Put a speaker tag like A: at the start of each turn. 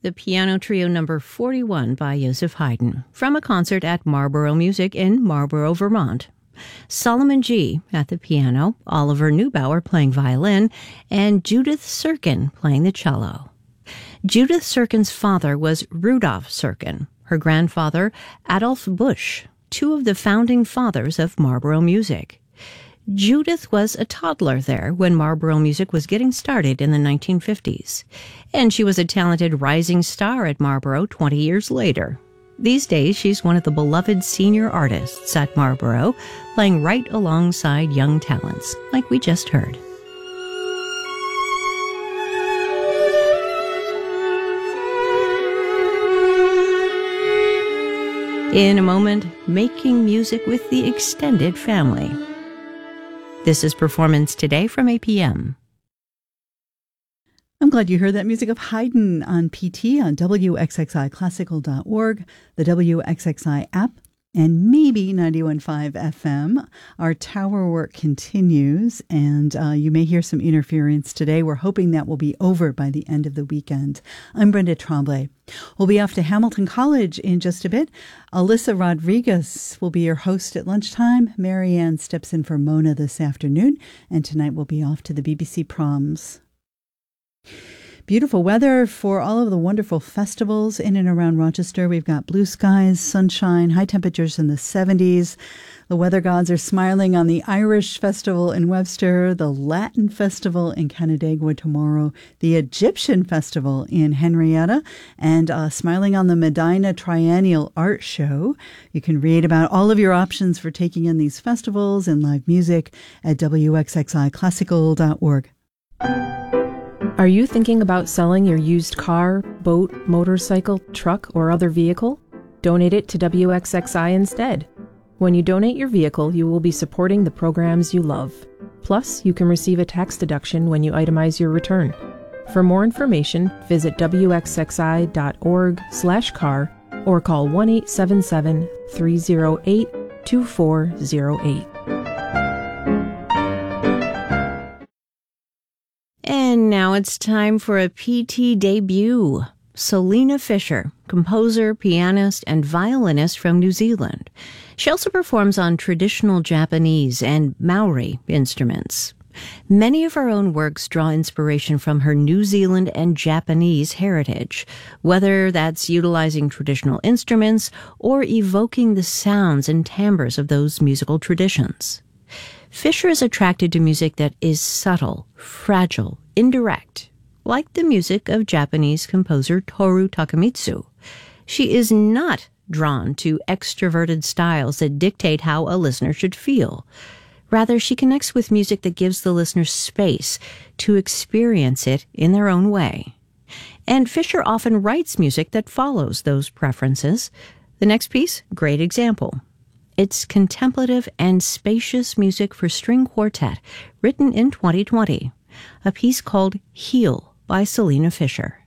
A: the Piano Trio number 41 by Joseph Haydn, from a concert at Marlborough Music in Marlborough, Vermont. Solomon G. at the piano, Oliver Neubauer playing violin, and Judith Serkin playing the cello. Judith Serkin's father was Rudolf Serkin, her grandfather Adolf Busch, two of the founding fathers of Marlborough Music. Judith was a toddler there when Marlborough Music was getting started in the 1950s, and she was a talented rising star at Marlborough 20 years later. These days, she's one of the beloved senior artists at Marlborough, playing right alongside young talents, like we just heard. In a moment, making music with the extended family. This is Performance Today from APM.
B: I'm glad you heard that music of Haydn on PT on WXXIClassical.org, the WXXI app, and maybe 91.5 FM. Our tower work continues, and you may hear some interference today. We're hoping that will be over by the end of the weekend. I'm Brenda Tremblay. We'll be off to Hamilton College in just a bit. Alyssa Rodriguez will be your host at lunchtime. Marianne steps in for Mona this afternoon, and tonight we'll be off to the BBC Proms. Beautiful weather for all of the wonderful festivals in and around Rochester. We've got blue skies, sunshine, high temperatures in the 70s. The weather gods are smiling on the Irish Festival in Webster, the Latin Festival in Canandaigua tomorrow, the Egyptian Festival in Henrietta, and smiling on the Medina Triennial Art Show. You can read about all of your options for taking in these festivals and live music at WXXIClassical.org.
C: Are you thinking about selling your used car, boat, motorcycle, truck, or other vehicle? Donate it to WXXI instead. When you donate your vehicle, you will be supporting the programs you love. Plus, you can receive a tax deduction when you itemize your return. For more information, visit WXXI.org/car or call 1-877-308-2408.
A: And now it's time for a PT debut. Selina Fisher, composer, pianist, and violinist from New Zealand. She also performs on traditional Japanese and Maori instruments. Many of her own works draw inspiration from her New Zealand and Japanese heritage, whether that's utilizing traditional instruments or evoking the sounds and timbres of those musical traditions. Fisher is attracted to music that is subtle, fragile, indirect, like the music of Japanese composer Toru Takemitsu. She is not drawn to extroverted styles that dictate how a listener should feel. Rather, she connects with music that gives the listener space to experience it in their own way. And Fisher often writes music that follows those preferences. The next piece, great example. It's contemplative and spacious music for string quartet, written in 2020, a piece called Heal by Selina Fisher.